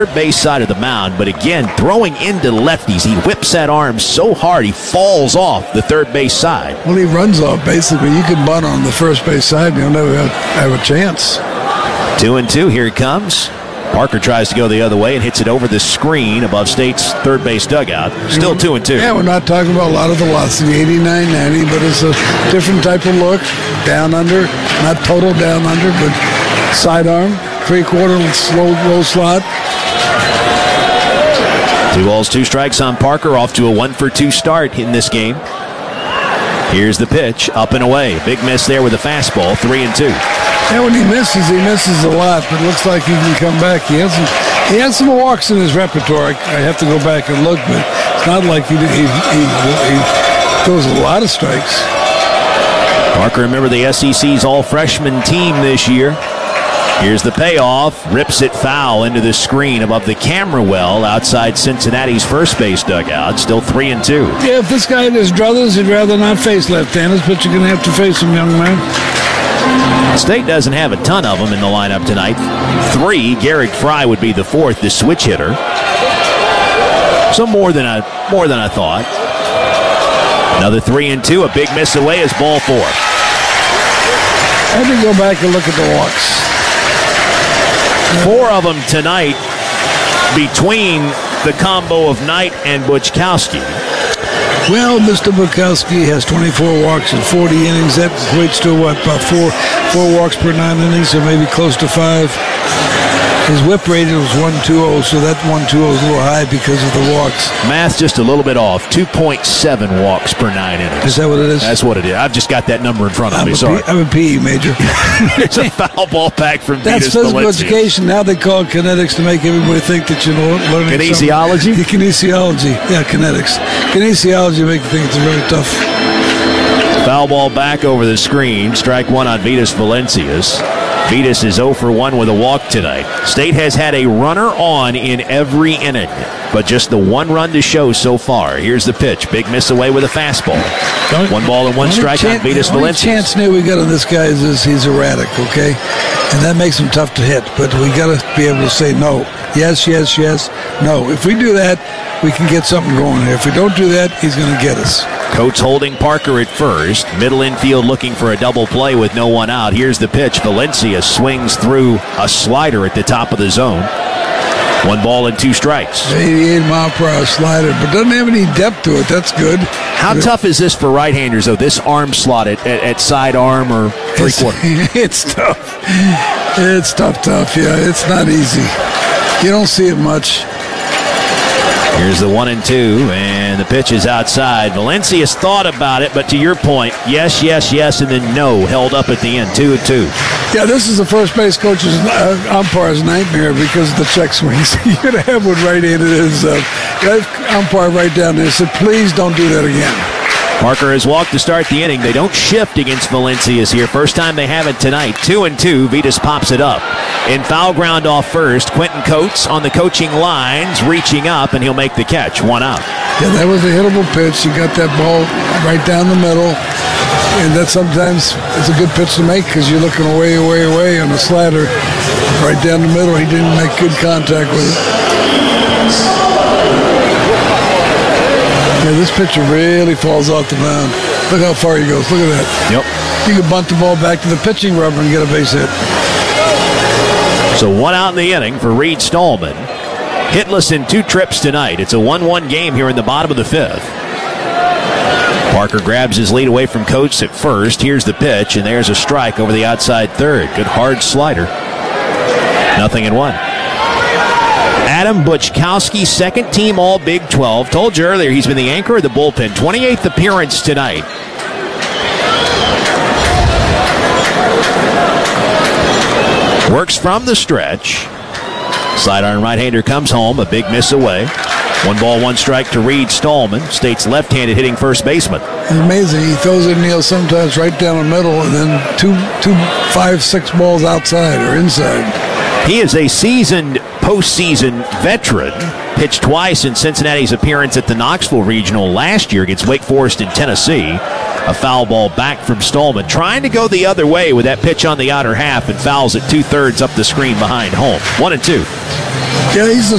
third base side of the mound, but again, throwing into lefties. He whips that arm so hard, he falls off the third base side. Well, he runs off, basically. You can bunt on the first base side, you'll never have a chance. 2-2, here he comes. Parker tries to go the other way and hits it over the screen above State's third base dugout. Still 2-2. Yeah, we're not talking about a lot of velocity, 89, 90, but it's a different type of look. Down under, not total down under, but sidearm, three-quarter, slow, low slot. 2 balls, 2 strikes on Parker, off to a 1-for-2 start in this game. Here's the pitch, up and away. Big miss there with a fastball, 3-2. Yeah, when he misses a lot, but it looks like he can come back. He has some walks in his repertoire. I have to go back and look, but it's not like he throws a lot of strikes. Parker, remember the SEC's all-freshman team this year. Here's the payoff. Rips it foul into the screen above the camera well outside Cincinnati's first base dugout. Still 3-2. Yeah, if this guy had his druthers, he'd rather not face left-handers, but you're going to have to face him, young man. State doesn't have a ton of them in the lineup tonight. 3. Garrick Fry would be the 4th, the switch hitter. So more than I thought. Another 3-2. A big miss away is ball 4. I had to go back and look at the walks. 4 of them tonight between the combo of Knight and Buchkowski. Well, Mr. Bukowski has 24 walks in 40 innings. That equates to what, about four walks per 9 innings, so maybe close to 5. His whip rating was 1.20, so that 1.20 is a little high because of the walks. Math just a little bit off. 2.7 walks per 9 innings. Is that what it is? That's what it is. I've just got that number in front of me. Sorry. I'm a PE major. There's a foul ball back from That's Vitas physical Valencia. education. Now they call it kinetics to make everybody think that you're learning Kinesiology? something. Kinesiology. Yeah, kinetics. Kinesiology make you think it's really tough. Foul ball back over the screen. Strike 1 on Vitas Valencias. Vitas is 0 for 1 with a walk tonight. State has had a runner on in every inning, but just the 1 run to show so far. Here's the pitch. Big miss away with a fastball. 1 ball and 1 strike on Vitas Valencias. The only chance we got on this guy is he's erratic, okay? And that makes him tough to hit, but we got to be able to say no. Yes, yes, yes, no. If we do that, we can get something going here. If we don't do that, he's going to get us. Coates holding Parker at first. Middle infield looking for a double play with no one out. Here's the pitch. Valencia swings through a slider at the top of the zone. 1 ball and 2 strikes. 88-mile-per-hour slider, but doesn't have any depth to it. That's good. How tough is this for right-handers, though, this arm slot at sidearm or three-quarter? It's tough. It's tough, yeah. It's not easy. You don't see it much. Here's the 1-2, and the pitch is outside. Valencia's thought about it, but to your point, yes, yes, yes, and then no, held up at the end, 2-2. Yeah, this is the first base coach's umpire's nightmare because of the check swings. You're going to have one right-handed is umpire right down there said, please don't do that again. Parker has walked to start the inning. They don't shift against Valencias here. First time they have it tonight. 2-2. Vitas pops it up. In foul ground off first, Quentin Coates on the coaching lines, reaching up, and he'll make the catch. 1 out. Yeah, that was a hittable pitch. You got that ball right down the middle. And that sometimes it's a good pitch to make because you're looking away on the slider. Right down the middle. He didn't make good contact with it. Yeah, this pitcher really falls off the mound. Look how far he goes. Look at that. Yep. You can bunt the ball back to the pitching rubber and get a base hit. So 1 out in the inning for Reed Stallman. Hitless in 2 trips tonight. It's a 1-1 game here in the bottom of the 5th. Parker grabs his lead away from Coates at first. Here's the pitch, and there's a strike over the outside third. Good hard slider. 0-1. Adam Buchkowski, second team All Big 12. Told you earlier he's been the anchor of the bullpen. 28th appearance tonight. Works from the stretch. Sidearm right-hander comes home. A big miss away. 1 ball, 1 strike to Reed Stallman, State's left-handed hitting first baseman. It's amazing. He throws it, Neil, sometimes right down the middle and then 5, 6 balls outside or inside. He is a seasoned postseason veteran. Pitched twice in Cincinnati's appearance at the Knoxville Regional last year against Wake Forest in Tennessee. A foul ball back from Stallman, trying to go the other way with that pitch on the outer half, and fouls it 2/3 up the screen behind home. 1-2. Yeah, he's a